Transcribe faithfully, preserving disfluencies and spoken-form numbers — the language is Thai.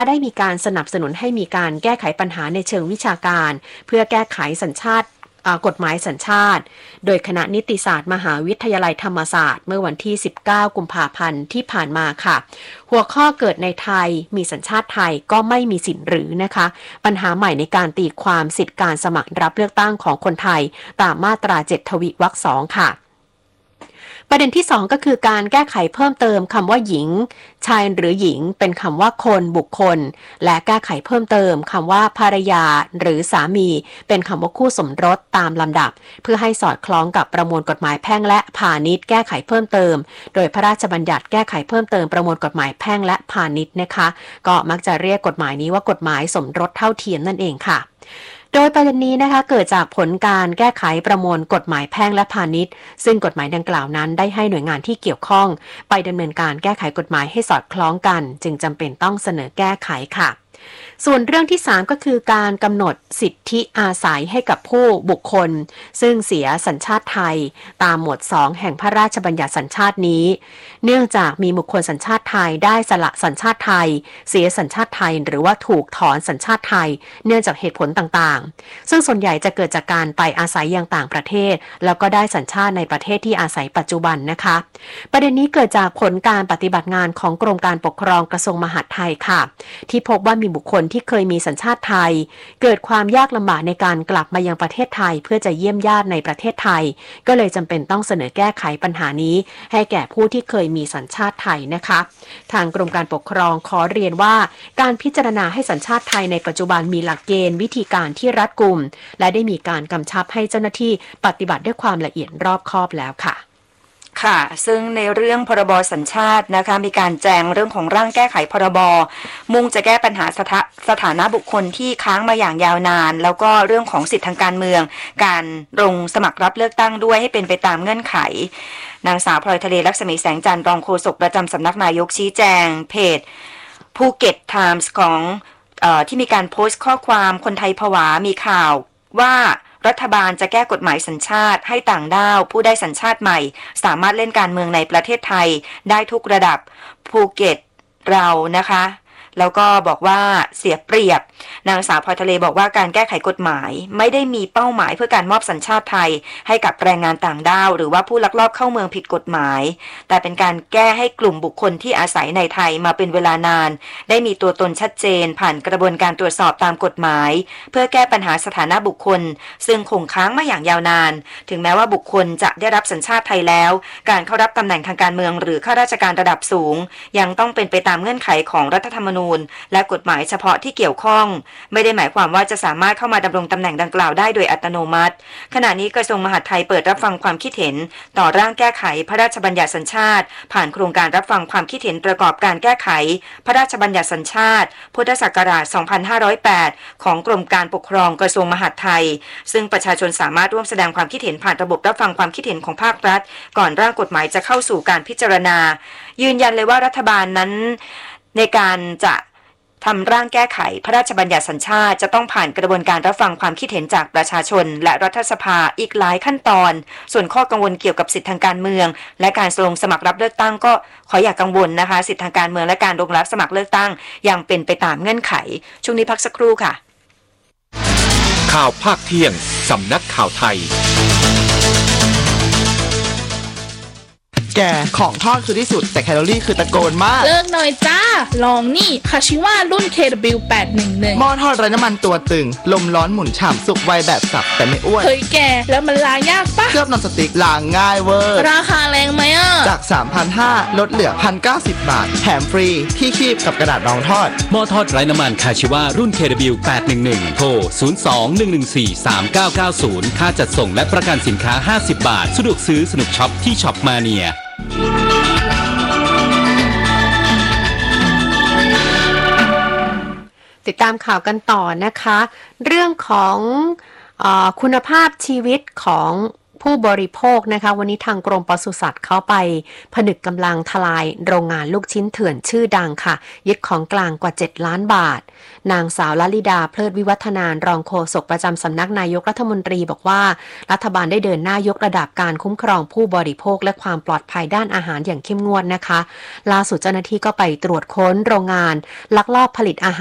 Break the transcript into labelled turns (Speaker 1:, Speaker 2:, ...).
Speaker 1: ได้มีการสนับสนุนให้มีการแก้ไขปัญหาในเชิงวิชาการเพื่อแก้ไขสัญชาติกฎหมายสัญชาติโดยคณะนิติศาสตร์มหาวิทยาลัยธรรมศาสตร์เมื่อวันที่สิบเก้ากุมภาพันธ์ที่ผ่านมาค่ะหัวข้อเกิดในไทยมีสัญชาติไทยก็ไม่มีสิทธิ์หรือนะคะปัญหาใหม่ในการตีความสิทธิการสมัครรับเลือกตั้งของคนไทยตามมาตราเจ็ดทวีวรรคสองค่ะประเด็นที่สองก็คือการแก้ไขเพิ่มเติมคำว่าหญิงชายหรือหญิงเป็นคำว่าคนบุคคลและแก้ไขเพิ่มเติมคำว่าภรรยาหรือสามีเป็นคำว่าคู่สมรสตามลำดับเพื่อให้สอดคล้องกับประมวลกฎหมายแพ่งและพาณิชย์แก้ไขเพิ่มเติมโดยพระราชบัญญัติแก้ไขเพิ่มเติมประมวลกฎหมายแพ่งและพาณิชย์นะคะก็มักจะเรียกกฎหมายนี้ว่ากฎหมายสมรสเท่าเทียมนั่นเองค่ะโดยประเด็นนี้นะคะเกิดจากผลการแก้ไขประมวลกฎหมายแพ่งและพาณิชย์ซึ่งกฎหมายดังกล่าวนั้นได้ให้หน่วยงานที่เกี่ยวข้องไปดำเนินการแก้ไขกฎหมายให้สอดคล้องกันจึงจำเป็นต้องเสนอแก้ไขค่ะส่วนเรื่องที่สามก็คือการกำหนดสิทธิอาศัยให้กับผู้บุคคลซึ่งเสียสัญชาติไทยตามหมวดสองแห่งพระราชบัญญัติสัญชาตินี้เนื่องจากมีบุคคลสัญชาติไทยได้สละสัญชาติไทยเสียสัญชาติไทยหรือว่าถูกถอนสัญชาติไทยเนื่องจากเหตุผลต่างๆซึ่งส่วนใหญ่จะเกิดจากการไปอาศัยยังต่างประเทศแล้วก็ได้สัญชาติในประเทศที่อาศัยปัจจุบันนะคะประเด็นนี้เกิดจากผลการปฏิบัติงานของกรมการปกครองกระทรวงมหาดไทยค่ะที่พบว่ามีบุคคลที่เคยมีสัญชาติไทยเกิดความยากลำบากในการกลับมายังประเทศไทยเพื่อจะเยี่ยมญาติในประเทศไทยก็เลยจำเป็นต้องเสนอแก้ไขปัญหานี้ให้แก่ผู้ที่เคยมีสัญชาติไทยนะคะทางกรมการปกครองขอเรียนว่าการพิจารณาให้สัญชาติไทยในปัจจุบันมีหลักเกณฑ์วิธีการที่รัดกุมและได้มีการกำชับให้เจ้าหน้าที่ปฏิบัติด้วยความละเอียดรอบคอบแล้วค่ะ
Speaker 2: ค่ะซึ่งในเรื่องพรบสัญชาตินะคะมีการแจงเรื่องของร่างแก้ไขพรบมุ่งจะแก้ปัญหาสถาสถานะบุคคลที่ค้างมาอย่างยาวนานแล้วก็เรื่องของสิทธิทางการเมืองการลงสมัครรับเลือกตั้งด้วยให้เป็นไปตามเงื่อนไขนางสาวพลอยทะเลลักษมีแสงจันทร์รองโฆษกประจำสำนักนายกชี้แจงเพจภูเก็ตไทมส์ของเอ่อที่มีการโพสต์ข้อความคนไทยผวามีข่าวว่ารัฐบาลจะแก้กฎหมายสัญชาติให้ต่างด้าวผู้ได้สัญชาติใหม่สามารถเล่นการเมืองในประเทศไทยได้ทุกระดับภูเก็ตเรานะคะแล้วก็บอกว่าเสียเปรียบนางสาวพลอยทะเลบอกว่าการแก้ไขกฎหมายไม่ได้มีเป้าหมายเพื่อการมอบสัญชาติไทยให้กับแรงงานต่างด้าวหรือว่าผู้ลักลอบเข้าเมืองผิดกฎหมายแต่เป็นการแก้ให้กลุ่มบุคคลที่อาศัยในไทยมาเป็นเวลานานได้มีตัวตนชัดเจนผ่านกระบวนการตรวจสอบตามกฎหมายเพื่อแก้ปัญหาสถานะบุคคลซึ่งคงค้างมาอย่างยาวนานถึงแม้ว่าบุคคลจะได้รับสัญชาติไทยแล้วการเข้ารับตำแหน่งทางการเมืองหรือข้าราชการระดับสูงยังต้องเป็นไปตามเงื่อนไขของรัฐธรรมนูญและกฎหมายเฉพาะที่เกี่ยวข้องไม่ได้หมายความว่าจะสามารถเข้ามาดำรงตำแหน่งดังกล่าวได้โดยอัตโนมัติขณะนี้กระทรวงมหาดไทยเปิดรับฟังความคิดเห็นต่อร่างแก้ไขพระราชบัญญัติสัญชาติผ่านโครงการรับฟังความคิดเห็นประกอบการแก้ไขพระราชบัญญัติสัญชาติพุทธศักราชสองพันห้าร้อยแปดของกรมการปกครองกระทรวงมหาดไทยซึ่งประชาชนสามารถร่วมแสดงความคิดเห็นผ่านระบบรับฟังความคิดเห็นของภาครัฐก่อนร่างกฎหมายจะเข้าสู่การพิจารณายืนยันเลยว่ารัฐบาลนั้นในการจะทำร่างแก้ไขพระราชบัญญัติสัญชาติจะต้องผ่านกระบวนการรับฟังความคิดเห็นจากประชาชนและรัฐสภาอีกหลายขั้นตอนส่วนข้อกังวลเกี่ยวกับสิทธิทางการเมืองและการลงสมัครรับเลือกตั้งก็ขออย่ากังวลนะคะสิทธิทางการเมืองและการลงรับสมัครเลือกตั้งยังเป็นไปตามเงื่อนไขช่วงนี้พักสักครู่ค่ะ
Speaker 3: ข่าวภาคเที่ยงสำนักข่าวไทย
Speaker 4: แกของทอดคือที่สุดแต่แคลอรี่คือตะโกนมาก
Speaker 5: เลิกหน่อยจ้าลองนี่คาชิว่ารุ่น เค ดับเบิลยู แปดหนึ่งหนึ่ง
Speaker 4: หม้อทอดไร้น้ำมันตัวตึงลมร้อนหมุนฉ่ำสุกไวแบบสับแต่ไม่อ้วน
Speaker 5: เฮ้ยแกแล้วมันล้างยากปะ
Speaker 4: เคลือบนอนสติ๊กล้างง่ายเวอร์
Speaker 5: ราคาแรงไหมอ่ะ
Speaker 4: จาก สามพันห้าร้อย ลดเหลือ หนึ่งพันเก้าสิบ บาทแถมฟรีที่คีบกับกระดาษรองทอด
Speaker 3: หม้อทอดไร้น้ำมันคาชิว่ารุ่น เค ดับเบิลยู แปดหนึ่งหนึ่ง โทรศูนย์ สอง หนึ่ง หนึ่ง สี่ สาม เก้า เก้า ศูนย์ค่าจัดส่งและประกันสินค้าห้าสิบบาทสะดวกซื้อสนุกช็อปที่ช็อปมาเนีย
Speaker 1: ติดตามข่าวกันต่อนะคะเรื่องของเอ่อคุณภาพชีวิตของผู้บริโภคนะคะวันนี้ทางกรมปศุสัตว์เข้าไปผนึกกำลังทลายโรงงานลูกชิ้นเถื่อนชื่อดังค่ะยึดของกลางกว่าเจ็ดล้านบาทนางสาวลลิดาเพลิดวิวัฒนานรองโฆษกประจำสำนักนายกรัฐมนตรีบอกว่ารัฐบาลได้เดินหน้ายกระดับการคุ้มครองผู้บริโภคและความปลอดภัยด้านอาหารอย่างเข้มงวดนะคะล่าสุดเจ้าหน้าที่ก็ไปตรวจค้นโรงงานลักลอบผลิตอาหาร